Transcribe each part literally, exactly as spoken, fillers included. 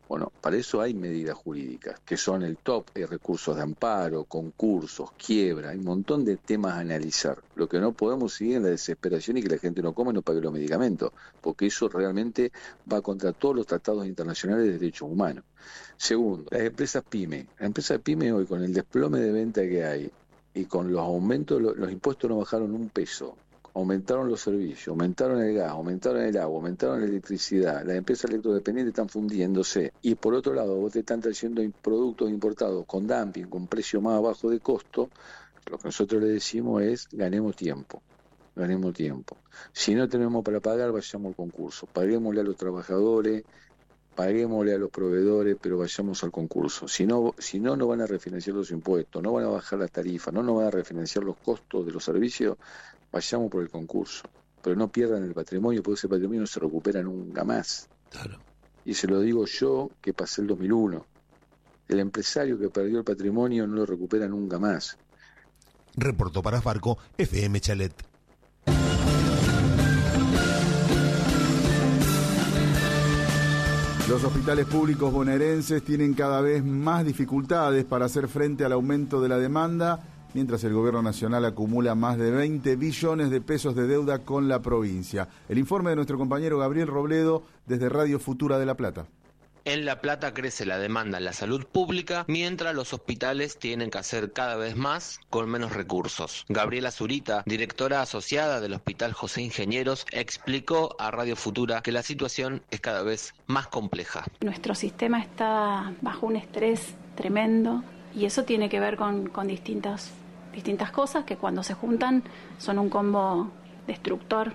Bueno, para eso hay medidas jurídicas, que son el top, hay recursos de amparo, concursos, quiebra, hay un montón de temas a analizar. Lo que no podemos seguir en la desesperación y que la gente no coma y no pague los medicamentos, porque eso realmente va contra todos los tratados internacionales de derechos humanos. Segundo, las empresas pyme. Las empresas pyme hoy, con el desplome de venta que hay y con los aumentos, los, los impuestos no bajaron un peso. Aumentaron los servicios, aumentaron el gas, aumentaron el agua, aumentaron la electricidad, las empresas electrodependientes están fundiéndose y por otro lado vos te están trayendo productos importados con dumping, con precio más bajo de costo. Lo que nosotros le decimos es ganemos tiempo, ganemos tiempo. Si no tenemos para pagar, vayamos al concurso, paguémosle a los trabajadores, paguémosle a los proveedores, pero vayamos al concurso. Si no, si no, no van a refinanciar los impuestos, no van a bajar las tarifas, no nos van a refinanciar los costos de los servicios, vayamos por el concurso. Pero no pierdan el patrimonio, porque ese patrimonio no se recupera nunca más. Claro. Y se lo digo yo, que pasé el dos mil uno. El empresario que perdió el patrimonio no lo recupera nunca más. Reportó para Farco, F M Chalet. Los hospitales públicos bonaerenses tienen cada vez más dificultades para hacer frente al aumento de la demanda, mientras el gobierno nacional acumula más de veinte billones de pesos de deuda con la provincia. El informe de nuestro compañero Gabriel Robledo desde Radio Futura de La Plata. En La Plata crece la demanda en la salud pública, mientras los hospitales tienen que hacer cada vez más con menos recursos. Gabriela Zurita, directora asociada del Hospital José Ingenieros, explicó a Radio Futura que la situación es cada vez más compleja. Nuestro sistema está bajo un estrés tremendo y eso tiene que ver con, con distintas, distintas cosas que cuando se juntan son un combo destructor.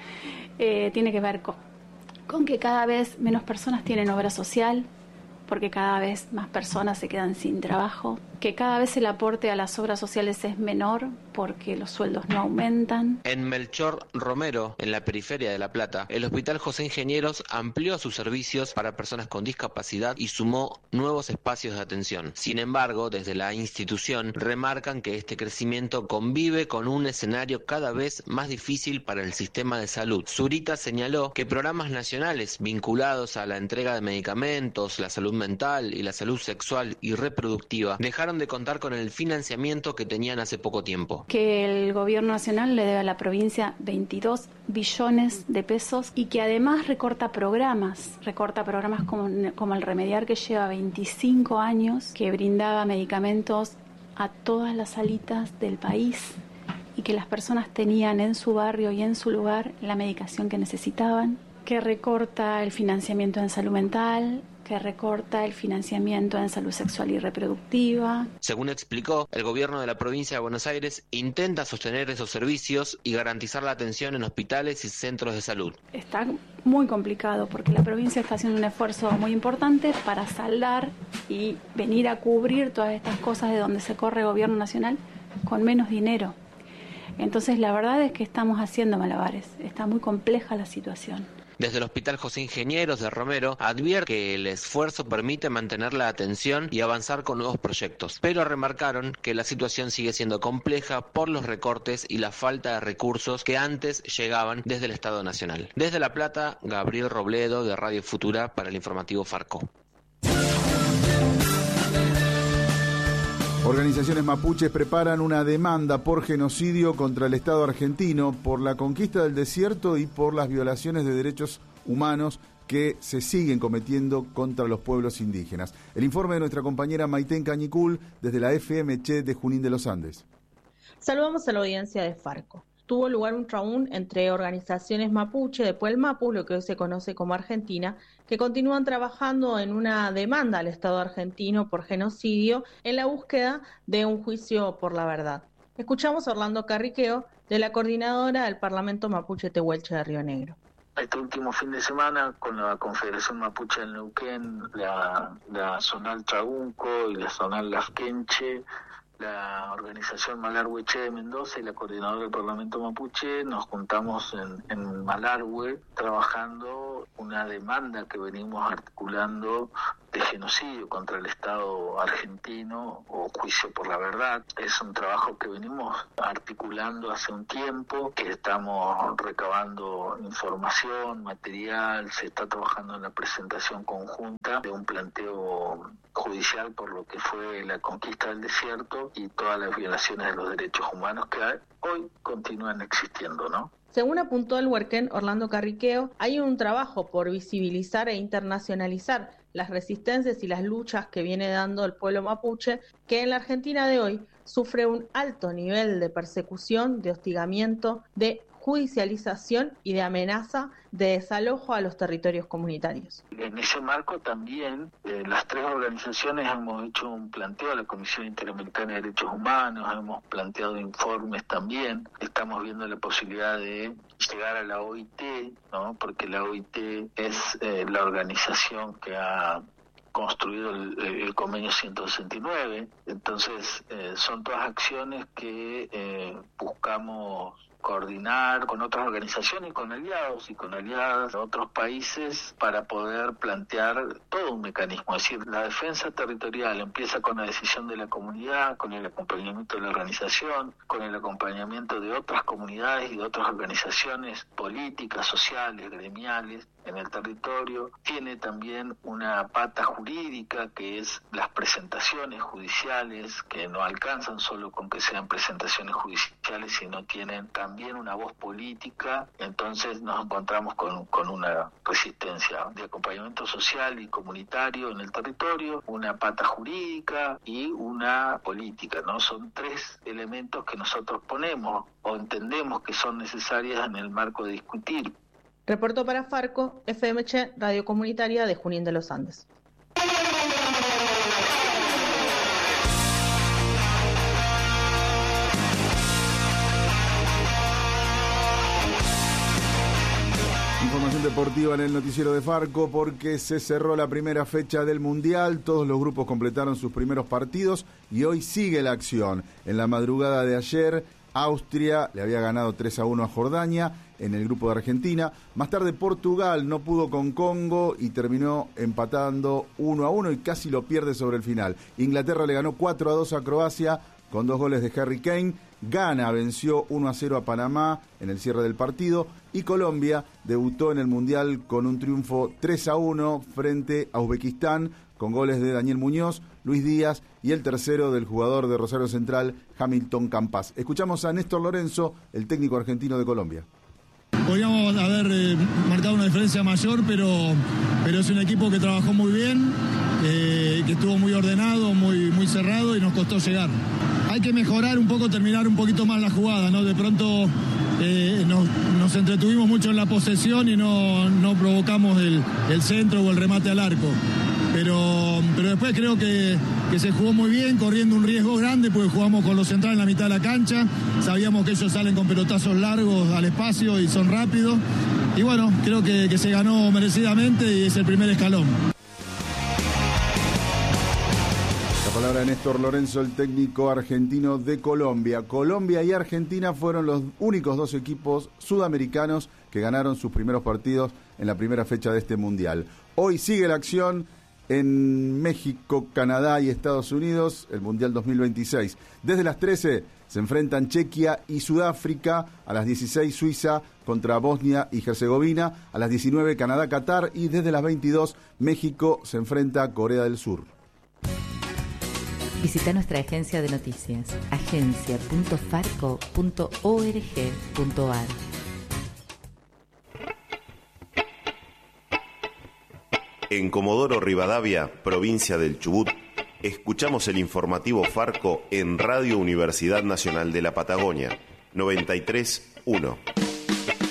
Eh, tiene que ver con con que cada vez menos personas tienen obra social, porque cada vez más personas se quedan sin trabajo, que cada vez el aporte a las obras sociales es menor porque los sueldos no aumentan. En Melchor Romero, en la periferia de La Plata, el Hospital José Ingenieros amplió sus servicios para personas con discapacidad y sumó nuevos espacios de atención. Sin embargo, desde la institución remarcan que este crecimiento convive con un escenario cada vez más difícil para el sistema de salud. Zurita señaló que programas nacionales vinculados a la entrega de medicamentos, la salud mental y la salud sexual y reproductiva dejaron de contar con el financiamiento que tenían hace poco tiempo. Que el gobierno nacional le debe a la provincia veintidós billones de pesos y que además recorta programas, recorta programas como, como el Remediar, que lleva veinticinco años, que brindaba medicamentos a todas las salitas del país y que las personas tenían en su barrio y en su lugar la medicación que necesitaban, que recorta el financiamiento en salud mental, que recorta el financiamiento en salud sexual y reproductiva. Según explicó, el gobierno de la provincia de Buenos Aires intenta sostener esos servicios y garantizar la atención en hospitales y centros de salud. Está muy complicado porque la provincia está haciendo un esfuerzo muy importante para saldar y venir a cubrir todas estas cosas de donde se corre el gobierno nacional con menos dinero. Entonces la verdad es que estamos haciendo malabares, está muy compleja la situación. Desde el Hospital José Ingenieros de Romero advierte que el esfuerzo permite mantener la atención y avanzar con nuevos proyectos, pero remarcaron que la situación sigue siendo compleja por los recortes y la falta de recursos que antes llegaban desde el Estado Nacional. Desde La Plata, Gabriel Robledo de Radio Futura para el informativo Farco. Organizaciones mapuches preparan una demanda por genocidio contra el Estado argentino por la conquista del desierto y por las violaciones de derechos humanos que se siguen cometiendo contra los pueblos indígenas. El informe de nuestra compañera Maitén Cañicul desde la F M Che de Junín de los Andes. Saludamos a la audiencia de Farco. Tuvo lugar un traún entre organizaciones mapuche de Puelmapu, lo que hoy se conoce como Argentina, que continúan trabajando en una demanda al Estado argentino por genocidio en la búsqueda de un juicio por la verdad. Escuchamos a Orlando Carriqueo, de la coordinadora del Parlamento Mapuche Tehuelche de Río Negro. Este último fin de semana, con la Confederación Mapuche del Neuquén, la, la Zonal Trabunco y la Zonal Lafkenche, la organización Malargüe Che de Mendoza y la coordinadora del Parlamento Mapuche, nos juntamos en, en Malargüe trabajando una demanda que venimos articulando de genocidio contra el Estado argentino o juicio por la verdad. Es un trabajo que venimos articulando hace un tiempo, que estamos recabando información, material, se está trabajando en la presentación conjunta de un planteo judicial por lo que fue la conquista del desierto y todas las violaciones de los derechos humanos que hoy continúan existiendo, ¿no? Según apuntó el huerquén Orlando Carriqueo, hay un trabajo por visibilizar e internacionalizar las resistencias y las luchas que viene dando el pueblo mapuche, que en la Argentina de hoy sufre un alto nivel de persecución, de hostigamiento, de judicialización y de amenaza de desalojo a los territorios comunitarios. En ese marco también eh, las tres organizaciones hemos hecho un planteo a la Comisión Interamericana de Derechos Humanos, hemos planteado informes también, estamos viendo la posibilidad de llegar a la O I T, ¿no? Porque la O I T es eh, la organización que ha construido el, el convenio ciento sesenta y nueve, entonces eh, son todas acciones que eh, buscamos coordinar con otras organizaciones, con aliados y con aliadas de otros países para poder plantear todo un mecanismo. Es decir, la defensa territorial empieza con la decisión de la comunidad, con el acompañamiento de la organización, con el acompañamiento de otras comunidades y de otras organizaciones políticas, sociales, gremiales en el territorio. Tiene también una pata jurídica que es las presentaciones judiciales, que no alcanzan solo con que sean presentaciones judiciales, sino tienen también una voz política. Entonces nos encontramos con, con una resistencia de acompañamiento social y comunitario en el territorio, una pata jurídica y una política, ¿no? Son tres elementos que nosotros ponemos o entendemos que son necesarias en el marco de discutir. Reportó para Farco, F M H, Radio Comunitaria de Junín de los Andes. Información deportiva en el noticiero de Farco porque se cerró la primera fecha del Mundial, todos los grupos completaron sus primeros partidos y hoy sigue la acción. En la madrugada de ayer, Austria le había ganado tres a uno a Jordania en el grupo de Argentina. Más tarde Portugal no pudo con Congo y terminó empatando uno a uno y casi lo pierde sobre el final. Inglaterra le ganó cuatro a dos a Croacia con dos goles de Harry Kane. Ghana venció uno a cero a Panamá en el cierre del partido y Colombia debutó en el Mundial con un triunfo tres a uno frente a Uzbekistán con goles de Daniel Muñoz, Luis Díaz y el tercero del jugador de Rosario Central, Hamilton Campas. Escuchamos a Néstor Lorenzo, el técnico argentino de Colombia. Podríamos haber eh, marcado una diferencia mayor, pero, pero es un equipo que trabajó muy bien, eh, que estuvo muy ordenado, muy, muy cerrado y nos costó llegar. Hay que mejorar un poco, terminar un poquito más la jugada, ¿no? De pronto eh, nos, nos entretuvimos mucho en la posesión y no, no provocamos el, el centro o el remate al arco. Pero, pero después creo que, que se jugó muy bien, corriendo un riesgo grande, porque jugamos con los centrales en la mitad de la cancha, sabíamos que ellos salen con pelotazos largos al espacio y son rápidos, y bueno, creo que, que se ganó merecidamente y es el primer escalón. La palabra de Néstor Lorenzo, el técnico argentino de Colombia. Colombia y Argentina fueron los únicos dos equipos sudamericanos que ganaron sus primeros partidos en la primera fecha de este Mundial. Hoy sigue la acción en México, Canadá y Estados Unidos, el Mundial dos mil veintiséis. Desde las trece se enfrentan Chequia y Sudáfrica, a las dieciséis Suiza contra Bosnia y Herzegovina, a las diecinueve Canadá, Qatar y desde las veintidós México se enfrenta a Corea del Sur. Visita nuestra agencia de noticias, agencia punto farco punto org punto ar. En Comodoro Rivadavia, provincia del Chubut, escuchamos el informativo Farco en Radio Universidad Nacional de la Patagonia, noventa y tres punto uno.